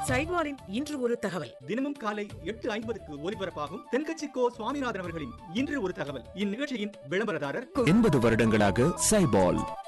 சைவாலின் இன்று ஒரு தகவல். தினமும் காலை 8:50க்கு ஒலிபரப்பாகும் தென்கட்சி கோ சுவாமிநாதன் அவர்களின் இன்று ஒரு தகவல். இந்நிகழ்ச்சியின் விளம்பரதாரர் 80 வருடங்களாக சைபால்.